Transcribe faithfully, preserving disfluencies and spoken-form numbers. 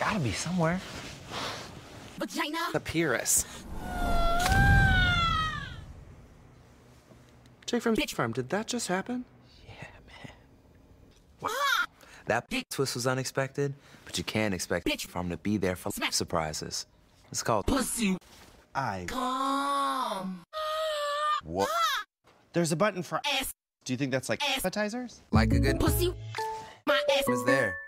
Gotta be somewhere. Vagina. The Pyrrhus. Jake from Bitch Farm, did that just happen? Yeah, man. What? That twist was unexpected, but you can't expect Bitch Farm to be there for surprises. It's called Pussy. I. Come. What? There's a button for Ass. Do you think that's like Ass. appetizers? Like a good Pussy. My ass was there.